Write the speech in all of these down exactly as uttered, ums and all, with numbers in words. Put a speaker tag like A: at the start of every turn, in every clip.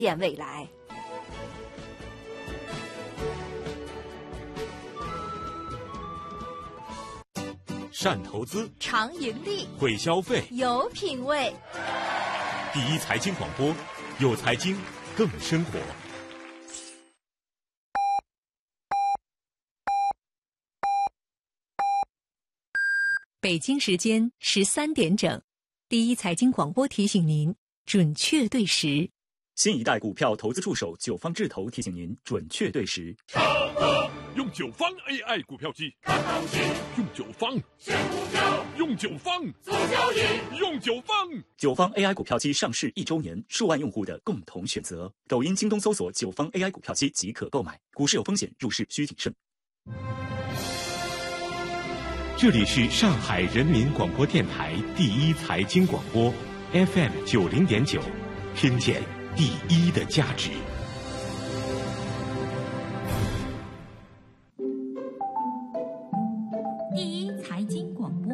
A: 见未来。
B: 善投资，
A: 常盈利，
B: 会消费，
A: 有品位。
B: 第一财经广播，有财经，更生活。
C: 北京时间十三点整，第一财经广播提醒您准确对时。
D: 新一代股票投资助手九方智投提醒您准确对时。
E: 用九方 A I 股票机看行情，用九方选股票，用九方做交易，用九方。
D: 九方 A I 股票机上市一周年，数万用户的共同选择。抖音、京东搜索九方 A I 股票机即可购买。股市有风险，入市需谨慎。
B: 这里是上海人民广播电台第一财经广播 F M 九零点九，听见第一的价值。
C: 第一财经广播。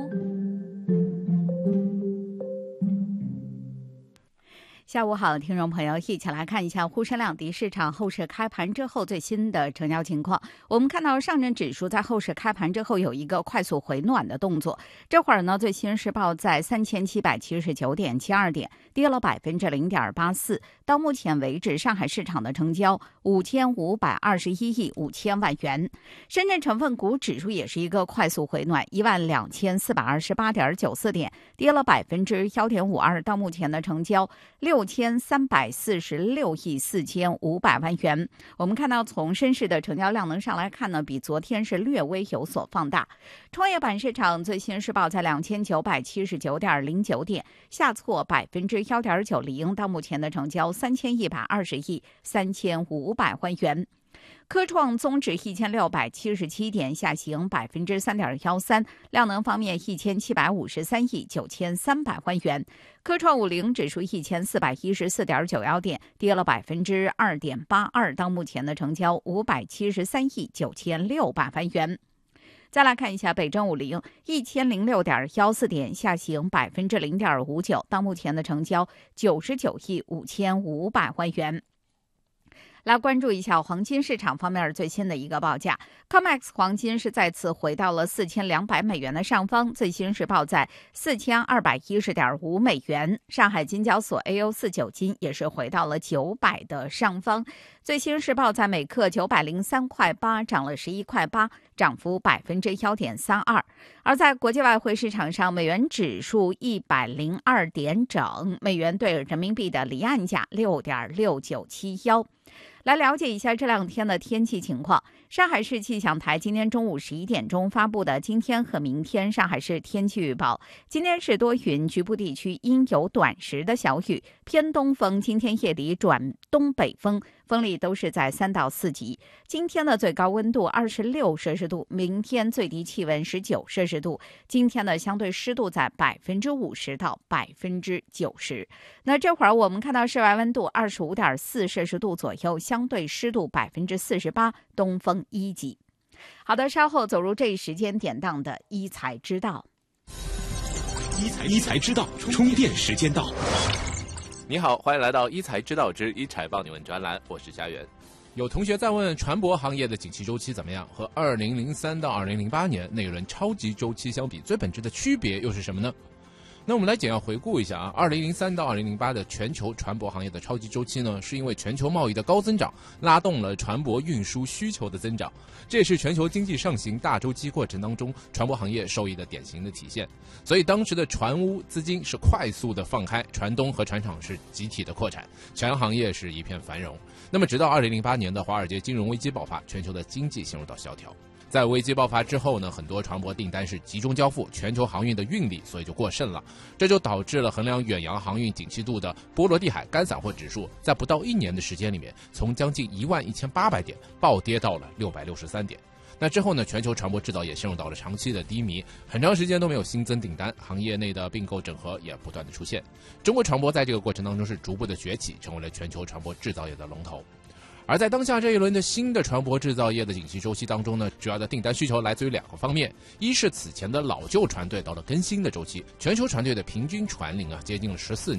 F: 下午好，听众朋友，一起来看一下沪深两地市场后市开盘之后最新的成交情况。我们看到上证指数在后市开盘之后有一个快速回暖的动作，这会儿呢，最新是报在三千七百七十九点七二点，跌了百分之零点八四。到目前为止，上海市场的成交五千五百二十一亿五千万元。深圳成分股指数也是一个快速回暖，一万两千四百二十八点九四点，跌了百分之幺点五二。到目前的成交六千三百四十六亿四千五百万元。我们看到从深市的成交量能上来看呢，比昨天是略微有所放大。创业板市场最新是报在两千九百七十九点零九点，下挫百分之幺点九零。到目前的成交三千一百二十亿三千五百万元。科创综指一千六百七十七点，下行百分之三点幺三，量能方面一千七百五十三亿九千三百万元。科创五零指数一千四百一十四点九幺点，跌了百分之二点八二，到目前的成交五百七十三亿九千六百万元。再来看一下北证五零一千零六点幺四点，下行百分之零点五九，到目前的成交九十九亿五千五百万元。来关注一下黄金市场方面最新的一个报价 ，C O M E X 黄金是再次回到了四千两百美元的上方，最新是报在四千二百一十点五美元。上海金交所 A O 四九金也是回到了九百的上方，最新是报在每克九百零三块八，涨了十一块八，涨幅百分之幺点三二。而在国际外汇市场上，美元指数一百零二点整，美元对人民币的离岸价六点六九七幺。来了解一下这两天的天气情况。上海市气象台今天中午十一点钟发布的今天和明天上海市天气预报：今天是多云，局部地区阴有短时的小雨，偏东风，今天夜里转东北风，风力都是在三到四级。今天的最高温度二十六摄氏度，明天最低气温十九摄氏度。今天的相对湿度在百分之五十到百分之九十。那这会儿我们看到室外温度二十五点四摄氏度左右，相对湿度百分之四十八，东风一级。好的，稍后走入这一时间点档的一财知道。
B: 一财一财知道，充电时间到。
G: 你好，欢迎来到一财知道之一财帮你问专栏，我是家园。
H: 有同学在问船舶行业的景气周期怎么样？和二零零三到二零零八年那一轮超级周期相比，最本质的区别又是什么呢？那我们来简要回顾一下啊，二零零三到二零零八的全球船舶行业的超级周期呢，是因为全球贸易的高增长拉动了船舶运输需求的增长，这也是全球经济上行大周期过程当中船舶行业受益的典型的体现。所以当时的船坞资金是快速的放开，船东和船厂是集体的扩产，全行业是一片繁荣。那么直到二零零八年的华尔街金融危机爆发，全球的经济陷入到萧条。在危机爆发之后呢，很多船舶订单是集中交付，全球航运的运力所以就过剩了，这就导致了衡量远洋航运景气度的波罗的海干散货指数在不到一年的时间里面，从将近一万一千八百点暴跌到了六百六十三点。那之后呢，全球船舶制造业陷入到了长期的低迷，很长时间都没有新增订单，行业内的并购整合也不断的出现。中国船舶在这个过程当中是逐步的崛起，成为了全球船舶制造业的龙头。而在当下这一轮的新的船舶制造业的景气周期当中呢，主要的订单需求来自于两个方面，一是此前的老旧船队到了更新的周期，全球船队的平均船龄啊接近了十四年，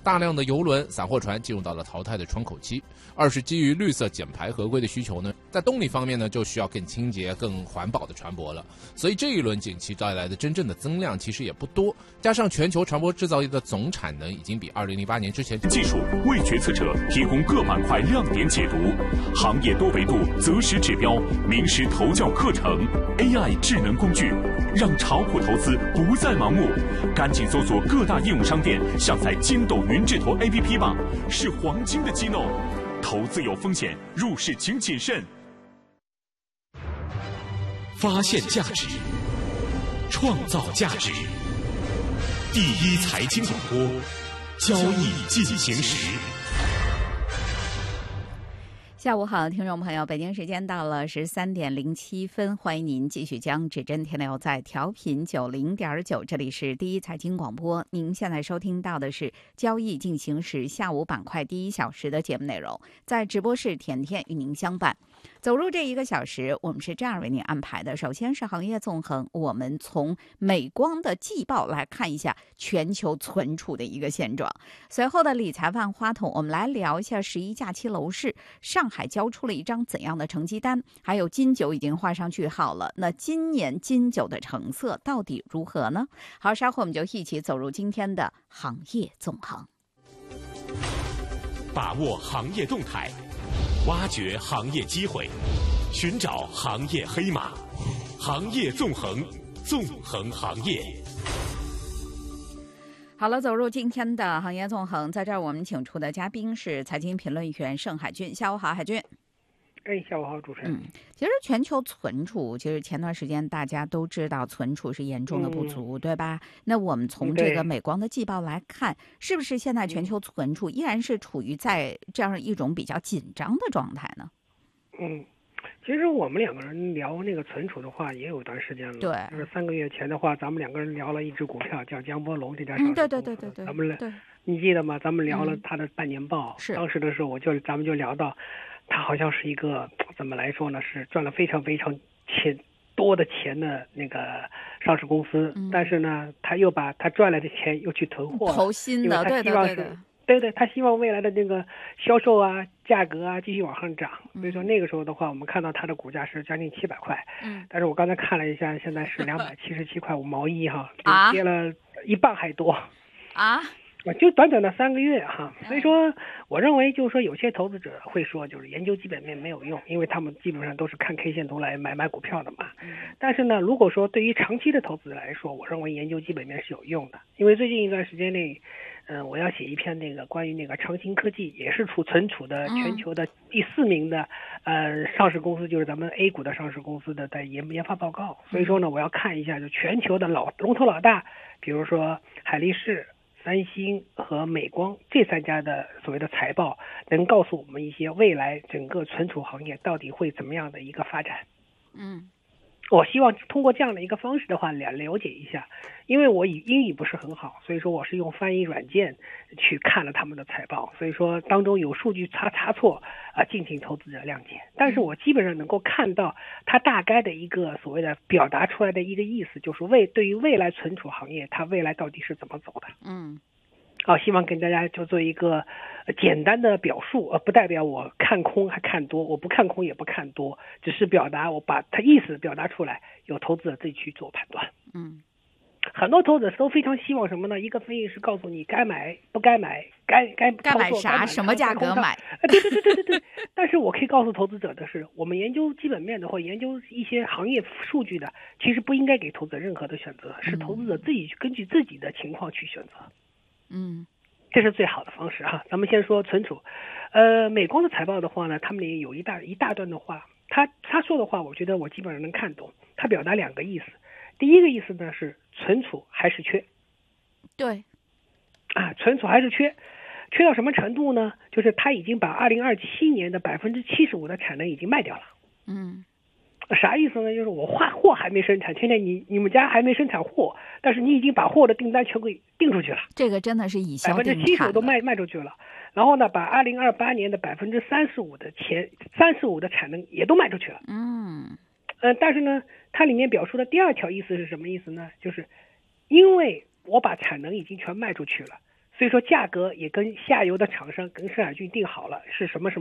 H: 大量的邮轮、散货船进入到了淘汰的窗口期。二是基于绿色减排合规的需求呢，在动力方面呢，就需要更清洁、更环保的船舶了。所以这一轮景气带来的真正的增量其实也不多，加上全球船舶制造业的总产能已经比二零零八年之前
D: 技术为决策者提供各板块亮点解读，行业多维度择时指标，名师投教课程 ，A I 智能工具，让炒股投资不再盲目。赶紧搜索各大应用商店，下载筋斗云智投 A P P 吧，是黄金的机弄。投资有风险，入市请谨慎。
B: 发现价值，创造价值。第一财经广播，交易进行时。
F: 下午好，听众朋友，北京时间到了十三点零七分，欢迎您继续将指针停留在调频九零点九，这里是第一财经广播。您现在收听到的是交易进行时下午板块第一小时的节目内容，在直播室甜甜与您相伴。走入这一个小时，我们是这样为您安排的：首先是行业纵横，我们从美光的季报来看一下全球存储的一个现状。随后的理财万花筒，我们来聊一下十一假期楼市，上海交出了一张怎样的成绩单？还有金九已经画上句号了，那今年金九的成色到底如何呢？好，稍后我们就一起走入今天的行业纵横，
B: 把握行业动态，挖掘行业机会，寻找行业黑马，行业纵横，纵横行业。
F: 好了，走入今天的行业纵横，在这儿我们请出的嘉宾是财经评论员盛海军。下午好，海军。
I: 哎，下午好，主持人。
F: 嗯，其实全球存储，其实前段时间大家都知道存储是严重的不足，嗯、对吧？那我们从这个美光的季报来看，是不是现在全球存储依然是处于在这样一种比较紧张的状态呢？
I: 嗯。其实我们两个人聊那个存储的话也有一段时间了，
F: 对，
I: 就是三个月前的话，咱们两个人聊了一只股票叫江波龙这家上市公司，
F: 嗯，对对对对对，
I: 咱们
F: 对，
I: 你记得吗？咱们聊了他的半年报，
F: 是、嗯、
I: 当时的时候我就咱们就聊到，他好像是一个怎么来说呢，是赚了非常非常钱多的钱的那个上市公司，
F: 嗯、
I: 但是呢，他又把他赚来的钱又去囤货，
F: 投新的，对对对对。
I: 对对，他希望未来的那个销售啊、价格啊继续往上涨，所以说那个时候的话，我们看到它的股价是将近七百块，嗯，但是我刚才看了一下，现在是两百七十七块五毛一哈，
F: 啊，
I: 跌了一半还多，
F: 啊，
I: 就短短的三个月哈，所以说我认为就是说有些投资者会说就是研究基本面没有用，因为他们基本上都是看 K 线图来买买股票的嘛，嗯，但是呢，如果说对于长期的投资者来说，我认为研究基本面是有用的，因为最近一段时间内。嗯，我要写一篇那个关于那个长兴科技，也是储存储的全球的第四名的、嗯、呃上市公司，就是咱们 A 股的上市公司的在研研发报告。所以说呢，我要看一下就全球的老龙头老大，比如说海力士、三星和美光这三家的所谓的财报，能告诉我们一些未来整个存储行业到底会怎么样的一个发展。
F: 嗯。
I: 我希望通过这样的一个方式的话了了解一下，因为我语英语不是很好，所以说我是用翻译软件去看了他们的财报，所以说当中有数据差差错啊，敬请投资者谅解。但是我基本上能够看到它大概的一个所谓的表达出来的一个意思，就是未对于未来存储行业，它未来到底是怎么走的。
F: 嗯。
I: 好，希望跟大家就做一个简单的表述，呃，不代表我看空还看多，我不看空也不看多，只是表达我把它意思表达出来，有投资者自己去做判断。
F: 嗯，
I: 很多投资者都非常希望什么呢？一个分析师告诉你该买不该买，该该
F: 该买啥，什么价格买。
I: 对对对对对对。但是我可以告诉投资者的是，我们研究基本面的或研究一些行业数据的，其实不应该给投资者任何的选择，是投资者自己根据自己的情况去选择。
F: 嗯，
I: 这是最好的方式哈。咱们先说存储，呃，美光的财报的话呢，他们里有一大一大段的话，他他说的话，我觉得我基本上能看懂。他表达两个意思，第一个意思呢是存储还是缺，
F: 对，
I: 啊，存储还是缺，缺到什么程度呢？就是他已经把二零二七年的百分之七十五的产能已经卖掉了。
F: 嗯。
I: 啥意思呢？就是我货货还没生产，天天你你们家还没生产货，但是你已经把货的订单全给订出去了。
F: 这个真的是以销定产，
I: 百分之七十五都卖卖出去了。然后呢，把二零二八年的百分之三十五的钱，三十五的产能也都卖出去了。
F: 嗯，
I: 呃，但是呢，它里面表述的第二条意思是什么意思呢？就是因为我把产能已经全卖出去了， 所以说价格也跟下游的厂商跟生产局定好了是什么什么。